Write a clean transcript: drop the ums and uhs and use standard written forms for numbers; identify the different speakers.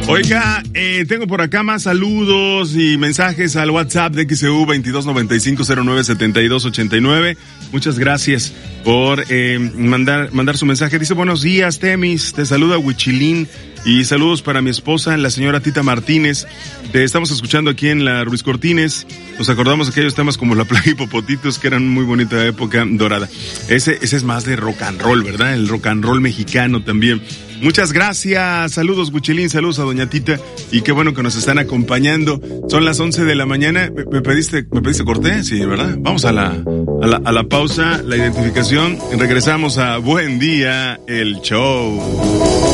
Speaker 1: Oiga, tengo por acá más saludos y mensajes al WhatsApp de XEU 2295097289. Muchas gracias por mandar su mensaje. Dice, buenos días, Temis, te saluda Huichilín y saludos para mi esposa, la señora Tita Martínez. Te estamos escuchando aquí en la Ruiz Cortines. Nos acordamos de aquellos temas como la plaga y Popotitos, que eran muy bonita época dorada. Ese es más de rock and roll, ¿verdad? El rock and roll mexicano también. Muchas gracias, saludos Huichilín, saludos a doña Tita, y qué bueno que nos están acompañando. Son las 11 de la mañana, ¿me pediste corte? Sí, ¿verdad? Vamos a la pausa, la identificación, y regresamos a Buen Día, el show.